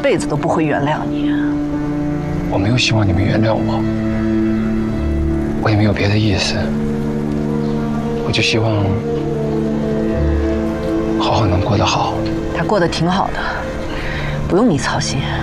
辈子都不会原谅你。 我没有希望你们原谅我，我也没有别的意思，我就希望好好能过得好。 他过得挺好的，不用你操心。